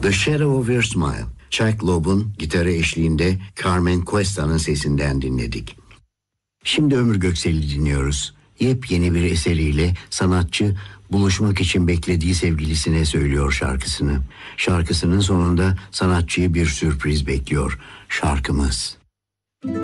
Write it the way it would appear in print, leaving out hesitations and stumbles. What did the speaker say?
The Shadow of Your Smile, Chuck Loeb'un gitarı eşliğinde Carmen Cuesta'nın sesinden dinledik. Şimdi Ömür Göksel'i dinliyoruz. Yepyeni bir eseriyle sanatçı buluşmak için beklediği sevgilisine söylüyor şarkısını. Şarkısının sonunda sanatçıyı bir sürpriz bekliyor. Şarkımız.